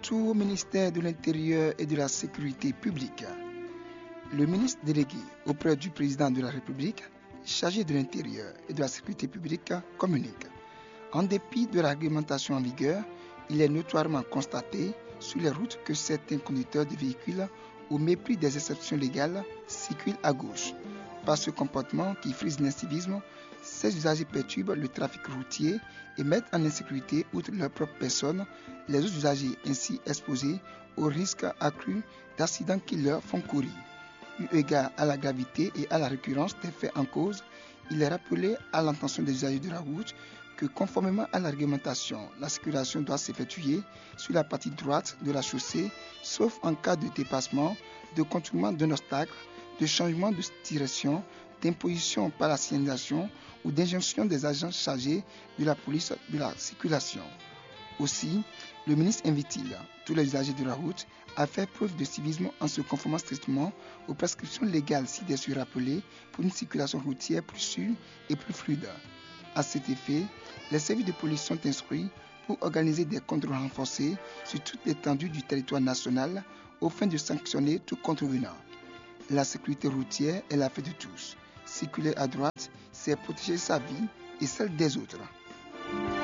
Tout au ministère de l'Intérieur et de la Sécurité publique. Le ministre délégué auprès du président de la République, chargé de l'Intérieur et de la Sécurité publique, communique. En dépit de la réglementation en vigueur, il est notoirement constaté sur les routes que certains conducteurs de véhicules, au mépris des exceptions légales, circulent à gauche. Par ce comportement qui frise l'incivisme, ces usagers perturbent le trafic routier et mettent en insécurité, outre leur propre personne, les autres usagers ainsi exposés au risque accru d'accidents qui leur font courir. Eu égard à la gravité et à la récurrence des faits en cause, il est rappelé à l'intention des usagers de la route que conformément à la réglementation, la circulation doit s'effectuer sur la partie droite de la chaussée, sauf en cas de dépassement, de contournement d'un obstacle, de changement de direction, d'imposition par la signalisation ou d'injonction des agents chargés de la police de la circulation. Aussi, le ministre invite-t-il tous les usagers de la route à faire preuve de civisme en se conformant strictement aux prescriptions légales ci-dessus rappelées pour une circulation routière plus sûre et plus fluide. À cet effet, les services de police sont instruits pour organiser des contrôles renforcés sur toute l'étendue du territoire national aux fins de sanctionner tout contrevenant. La sécurité routière est l'affaire de tous. Circuler à droite, c'est protéger sa vie et celle des autres.